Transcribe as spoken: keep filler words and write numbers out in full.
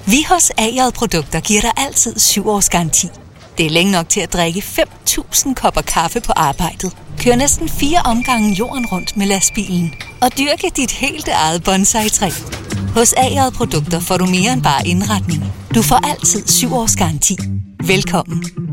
Vi hos A J Produkter giver dig altid syv års garanti. Det er længe nok til at drikke fem tusind kopper kaffe på arbejdet, køre næsten fire omgange jorden rundt med lastbilen og dyrke dit helt eget bonsai-træ. Hos A J Produkter får du mere end bare indretning. Du får altid syv års garanti. Velkommen.